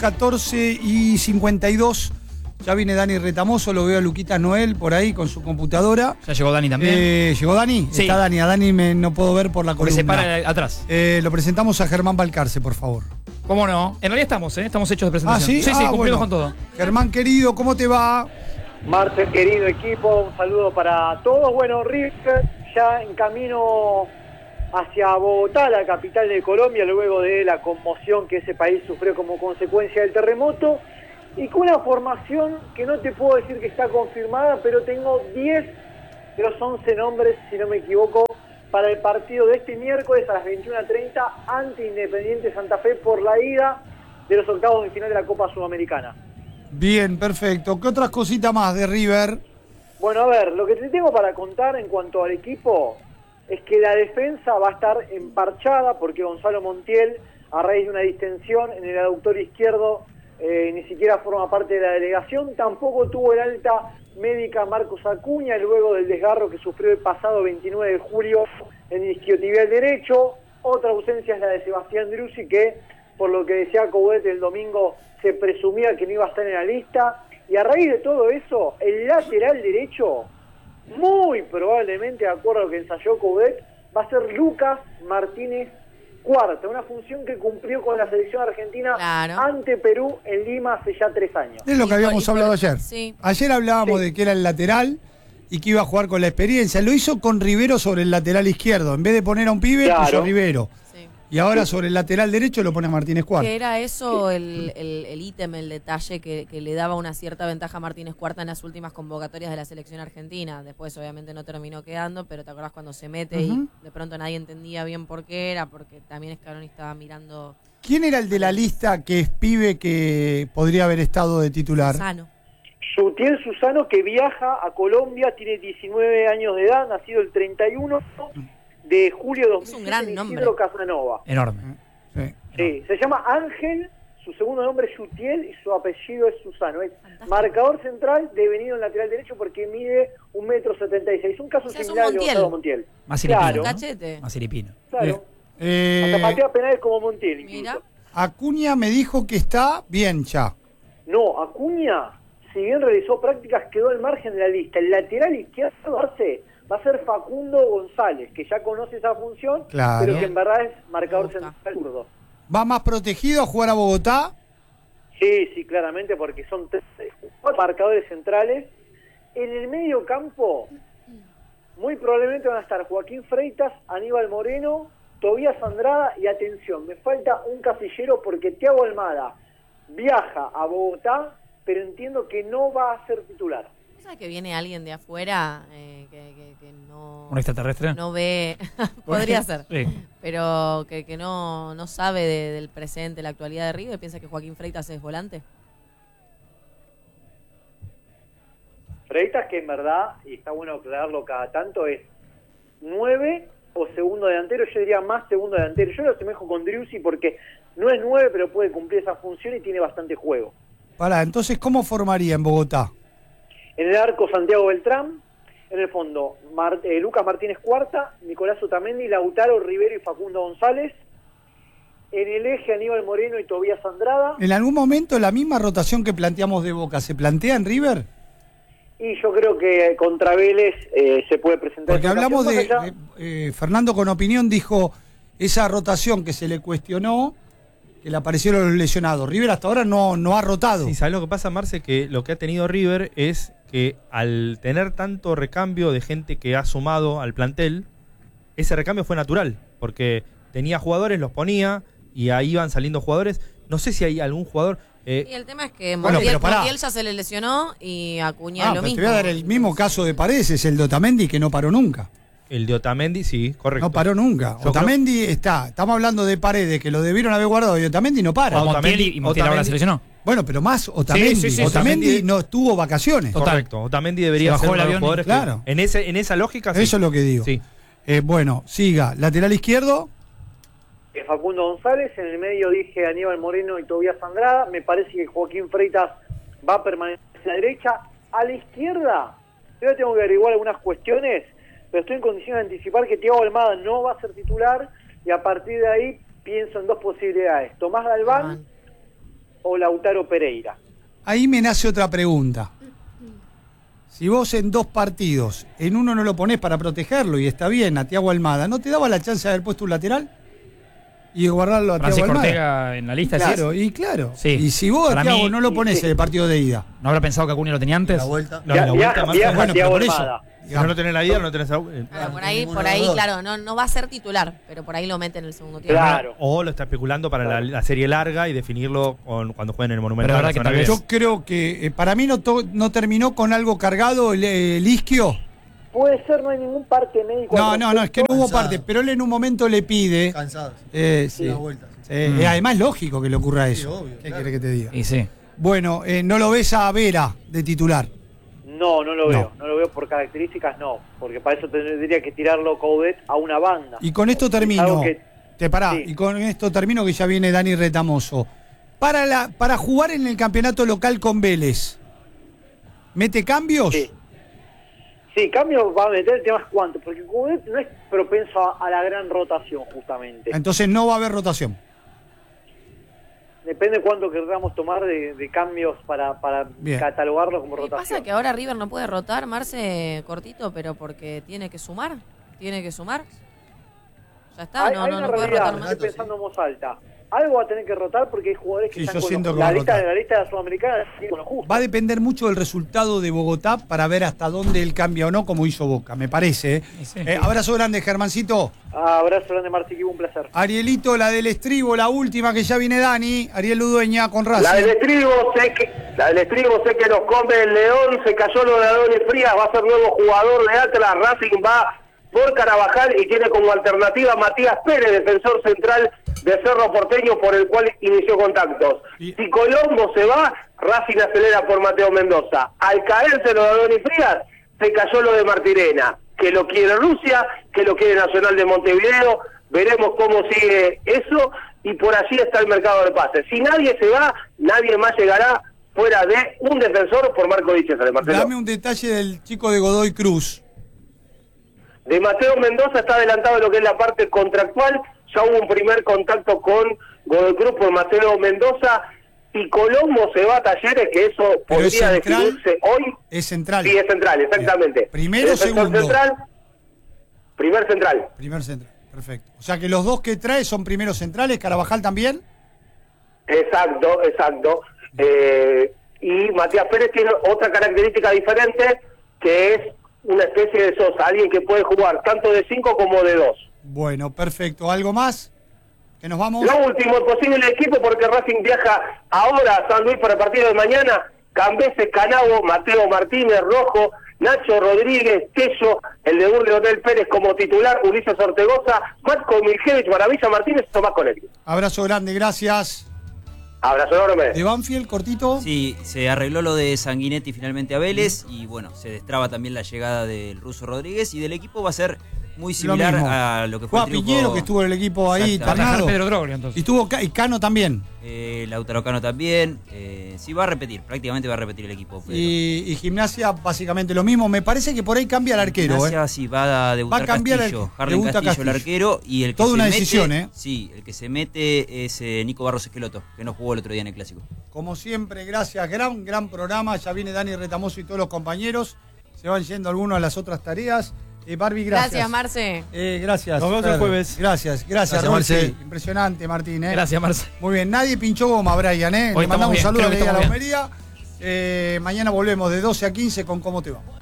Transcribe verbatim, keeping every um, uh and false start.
catorce y cincuenta y dos. Ya viene Dani Retamoso, lo veo a Luquita Noel por ahí con su computadora. Ya llegó Dani también. Eh, ¿Llegó Dani? Sí. Está Dani, a Dani me, no puedo ver por la Porque columna. se para atrás. Eh, lo presentamos a Germán Balcarce, por favor. ¿Cómo no? En realidad estamos, ¿eh? Estamos hechos de presentación. ¿Ah, sí? Sí, sí, Ah, cumplimos bueno. con todo. Germán querido, ¿cómo te va? Marcel, querido equipo, un saludo para todos. Bueno, River ya en camino hacia Bogotá, la capital de Colombia, luego de la conmoción que ese país sufrió como consecuencia del terremoto, y con una formación que no te puedo decir que está confirmada, pero tengo diez de los once nombres, si no me equivoco, para el partido de este miércoles a las veintiuna treinta ante Independiente Santa Fe por la ida de los octavos de final de la Copa Sudamericana. Bien, perfecto. ¿Qué otras cositas más de River? Bueno, a ver, lo que te tengo para contar en cuanto al equipo es que la defensa va a estar emparchada porque Gonzalo Montiel, a raíz de una distensión en el aductor izquierdo, eh, ni siquiera forma parte de la delegación. Tampoco tuvo el alta médica Marcos Acuña luego del desgarro que sufrió el pasado veintinueve de julio en el isquiotibial derecho. Otra ausencia es la de Sebastián Driussi, que por lo que decía Coudet el domingo se presumía que no iba a estar en la lista. Y a raíz de todo eso, el lateral derecho, muy probablemente, de acuerdo a lo que ensayó Coudet, va a ser Lucas Martínez Cuarta, una función que cumplió con la selección argentina Claro. ante Perú en Lima hace ya tres años. Es lo que Y habíamos por- y hablado por- ayer. sí. Ayer hablábamos Sí. de que era el lateral y que iba a jugar con la experiencia. Lo hizo con Rivero sobre el lateral izquierdo. En vez de poner a un pibe, Claro. puso a Rivero. Sí. Y ahora sobre el lateral derecho lo pone a Martínez Cuarta. Que era eso el el el ítem, el detalle que, que le daba una cierta ventaja a Martínez Cuarta en las últimas convocatorias de la selección argentina. Después obviamente no terminó quedando, pero te acordás cuando se mete Ujú. y de pronto nadie entendía bien por qué era, porque también Scaloni estaba mirando ¿Quién era el de la lista que es pibe que podría haber estado de titular? sano. Yutiel Susano, que viaja a Colombia, tiene diecinueve años de edad, nacido el treinta y uno de julio de dos mil Es un siete gran en nombre. Isidro Casanova. Enorme. Sí. Sí, se llama Ángel, su segundo nombre es Yutiel y su apellido es Susano. Es Fantástico. marcador central, devenido en lateral derecho porque mide un metro setenta y seis. Un caso O sea, es un similar al de Montiel. Gonzalo Montiel. Más Claro, filipino. Cachete. Más filipino. claro. Eh, Hasta patea penales como Montiel incluso. Mira. Acuña me dijo que está bien ya. No, Acuña, si bien realizó prácticas, quedó al margen de la lista. El lateral izquierdo Arce, va a ser Facundo González, que ya conoce esa función, Claro. pero que en verdad es marcador Me gusta. central zurdo. ¿Va más protegido a jugar a Bogotá? Sí, sí, claramente, porque son tres cuatro marcadores centrales. En el medio campo, muy probablemente van a estar Joaquín Freitas, Aníbal Moreno, Tobías Andrada y atención, me falta un casillero porque Thiago Almada viaja a Bogotá, pero entiendo que no va a ser titular. ¿Sabes que viene alguien de afuera eh, que, que, que no, ¿Un extraterrestre? no ve? Podría ser. Sí. Pero que, que no, no sabe de- del presente, la actualidad de River, piensa que Joaquín Freitas es volante. Freitas, que en verdad, y está bueno aclararlo cada tanto, es nueve o segundo delantero, yo diría más segundo delantero. Yo lo asemejo con Driussi porque no es nueve, pero puede cumplir esa función y tiene bastante juego. Pará, entonces, ¿cómo formaría en Bogotá? En el arco, Santiago Beltrán. En el fondo, Mar- eh, Lucas Martínez Cuarta, Nicolás Otamendi, Lautaro Rivero y Facundo González. En el eje, Aníbal Moreno y Tobías Andrada. ¿En algún momento la misma rotación que planteamos de Boca se plantea en River? Y yo creo que contra Vélez eh, se puede presentar. Porque esa hablamos de... ocasión, más allá- eh, eh, Fernando con opinión dijo esa rotación que se le cuestionó, que le aparecieron los lesionados. River hasta ahora no, no ha rotado. Sí, ¿sabes lo que pasa, Marce? Que lo que ha tenido River es que al tener tanto recambio de gente que ha sumado al plantel, ese recambio fue natural, porque tenía jugadores, los ponía, y ahí iban saliendo jugadores. No sé si hay algún jugador... eh, Y el tema es que Bueno, Montiel, pero pará. Montiel ya se le lesionó y Acuña Ah, es lo pero mismo. te voy a dar el mismo caso de Paredes, es el de Otamendi, que no paró nunca. el de Otamendi, sí, correcto. No paró nunca. Yo Otamendi está, estamos hablando de Paredes, que lo debieron haber guardado, y Otamendi no para. Ah, Montiel Otamendi- y Montiel ahora Otamendi- se lesionó. Bueno, pero más Otamendi. Sí, sí, sí, Otamendi Otamendi- no tuvo vacaciones. Total. Correcto, Otamendi debería Se bajó ser el uno de los avión y- jugadores que- claro. en, ese, en esa lógica, sí. Eso es lo que digo. Sí. Eh, bueno, siga. Lateral izquierdo. eh, Facundo González, en el medio dije Aníbal Moreno y Tobías Andrada. Me parece que Joaquín Freitas va a permanecer a la derecha. A la izquierda, yo tengo que averiguar algunas cuestiones, pero estoy en condición de anticipar que Thiago Almada no va a ser titular y a partir de ahí pienso en dos posibilidades. Tomás Galván o Lautaro Pereira. Ahí me nace otra pregunta. Si vos en dos partidos, en uno no lo ponés para protegerlo y está bien, a Thiago Almada, ¿no te daba la chance de haber puesto un lateral? Y guardarlo a Thiago Francisco Almada. Ortega en la lista, Claro, ¿decís? y claro. Sí. Y si vos a Para Thiago mí- no lo ponés sí. en el partido de ida. ¿No habrá pensado que Acuña lo tenía antes? La vuelta. No, Via- la vuelta viaja- más- viaja bueno, pero Thiago por eso. Almada. Si no lo tenés la ida, no tenés. eh, Claro, por ahí, ninguno por de los ahí dos. claro, no, no va a ser titular, pero por ahí lo mete en el segundo tiempo. Claro. O lo está especulando para la, la serie larga y definirlo con- cuando jueguen en el Monumental. Pero la verdad la que semana tal vez- viene. Yo creo que eh, para mí no, to- no terminó con algo cargado el, el isquio. Puede ser, no hay ningún parte médico. No, al no, no, es que no hubo Cansado. parte, pero él en un momento le pide. Cansados. Eh, sí. Una vuelta. Eh, Mm. eh, además, lógico que le ocurra Sí, eso. obvio, ¿Qué claro. querés que te diga? Y sí. Bueno, eh, no lo ves a Vera de titular. No, no lo veo. No. No. lo veo por características, no. Porque para eso tendría que tirarlo Coudet a una banda. Y con esto Es termino. algo que- Te pará, Sí. y con esto termino que ya viene Dani Retamoso. Para, la, para jugar en el campeonato local con Vélez, ¿mete cambios? Sí. Sí, cambio va a meter el tema es cuánto, porque Coudet no es propenso a, a la gran rotación, justamente. Entonces no va a haber rotación. Depende cuánto queramos tomar de, de cambios para, para Bien. catalogarlo como ¿Qué rotación. pasa que ahora River no puede rotar, Marce, cortito, pero porque tiene que sumar? ¿Tiene que sumar? Ya está, hay, no, hay no, una no puede realidad, rotar más. estoy pensando en voz alta. Algo va a tener que rotar porque hay jugadores que Sí, están yo con siento los- que va la a lista rotar. de la lista de la Sudamericana sigue con lo justo. Va a depender mucho del resultado de Bogotá para ver hasta dónde él cambia o no, como hizo Boca, me parece. ¿eh? Y sí. Eh, abrazo grande, Germancito. Ah, abrazo grande, Marciqui, un placer. Arielito, la del estribo, la última que ya viene Dani. Ariel Ludueña con La del Racing. estribo sé que la del estribo sé que nos come el León, se cayó lo de Adonis Frías, va a ser nuevo jugador de Atlas, Racing va por Carabajal y tiene como alternativa Matías Pérez, defensor central de Cerro Porteño, por el cual inició contactos. Y- Si Colombo se va, Racing acelera por Mateo Mendoza. Al caerse lo de Adonis Frías, se cayó lo de Martirena, que lo quiere Rusia, que lo quiere Nacional de Montevideo. Veremos cómo sigue eso y por allí está el mercado de pases. Si nadie se va, nadie más llegará fuera de un defensor por Marco Díaz de Marcelo. Dame un detalle del chico de Godoy Cruz. De Mateo Mendoza está adelantado lo que es la parte contractual. Ya hubo un primer contacto con Godoy Cruz por Mateo Mendoza. Y Colombo se va a Talleres, que eso Pero es podría central. definirse hoy. Es central. Sí, es central, exactamente. Bien. Primero o Defensor segundo. central, primer central. Primer central, perfecto. O sea que los dos que trae son primeros centrales, Carabajal también. Exacto, exacto. Eh, y Matías Pérez tiene otra característica diferente, que es una especie de Sosa, alguien que puede jugar tanto de cinco como de dos. Bueno, perfecto. ¿Algo más? ¿Que nos vamos? Lo último, el posible equipo, porque Racing viaja ahora a San Luis para el partido de mañana. Cambese, Canavo, Mateo Martínez, Rojo, Nacho Rodríguez, Tello, el de Leonel Pérez como titular, Ulises Ortegoza, Marco Miljevich, Maravilla Martínez y Tomás Conetti. Abrazo grande, gracias. Abrazo enorme. De Banfield, cortito. Sí, se arregló lo de Sanguinetti finalmente a Vélez y bueno, se destraba también la llegada del ruso Rodríguez y del equipo va a ser muy similar mismo. a lo que fue Juega el triunfo. Piñero, que estuvo en el equipo ahí, Exacto. Va a atajar Tornado. Pedro Droglio, entonces. Y estuvo Ca- y Cano también. Eh, Lautaro Cano también. Eh, sí, va a repetir, prácticamente va a repetir el equipo. Pedro. Y, y Gimnasia, básicamente lo mismo. Me parece que por ahí cambia el arquero. Gimnasia, ¿eh? sí, va a debutar Va a cambiar el- Castillo. Harlen debuta Castillo, Castillo. el arquero. Y el que Toda se una mete- decisión, ¿eh? Sí, el que se mete es eh, Nico Barros Esqueloto, que no jugó el otro día en el Clásico. Como siempre, gracias. Gran, gran programa. Ya viene Dani Retamoso y todos los compañeros. Se van yendo algunos a las otras tareas. Eh, Barbie, gracias. Gracias, Marce. Eh, gracias. Nos vemos el Fer. jueves. Gracias, gracias, Gracias, Rolfi. Marce. Impresionante, Martín. ¿eh? Gracias, Marce. Muy bien, nadie pinchó goma, Brian. ¿eh? Hoy Le mandamos un estamos bien, saludo creo a que la estamos Almería. Eh, mañana volvemos de doce a quince con Cómo Te Va.